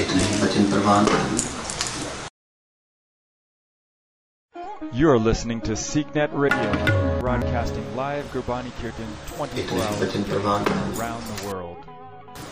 इतने ही वचन प्रवान करें। You are listening to SeekNet Radio, broadcasting live Gurbani Kirtan 24 hours around the world.